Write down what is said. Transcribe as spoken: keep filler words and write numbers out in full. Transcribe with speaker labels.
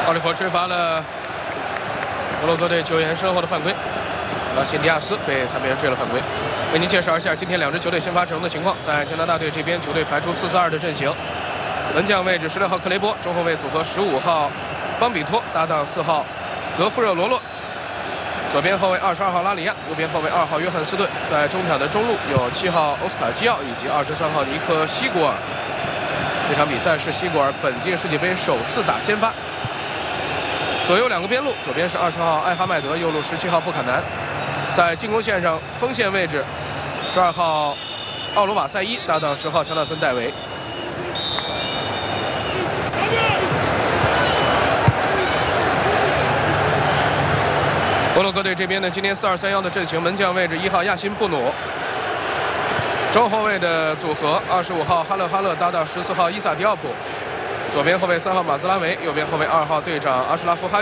Speaker 1: 奥利弗吹罚了摩洛哥队球员身后的犯规，那辛迪亚斯被裁判员吹了犯规。为您介绍一下今天两支球队先发阵容的情况。在加拿大队这边，球队排出四四二的阵型，门将位置十六号克雷波，中后卫组合十五号邦比托搭档四号德夫热罗洛，左边后卫二十二号拉里亚，右边后卫二号约翰斯顿。在中场的中路有七号欧斯塔基奥以及二十三号尼克西古尔。这场比赛是西古尔本届世界杯首次打先发。左右两个边路，左边是二十号艾哈迈德，右路十七号布坎南。在进攻线上，锋线位置十二号奥罗瓦塞伊搭档十号乔纳森戴维。摩洛哥队这边呢，今天四二三幺的阵型，门将位置一号亚辛布努，中后卫的组合二十五号哈勒哈勒搭档十四号伊萨迪奥普，左边后卫三号马兹拉维，右边后卫二号队长阿什拉夫哈。